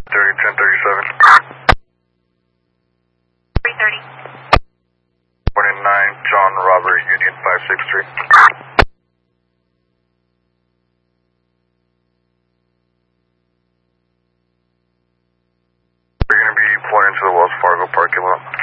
330. Morning 9, John Robert, Union 563. We're going to be pulling into the Wells Fargo parking lot.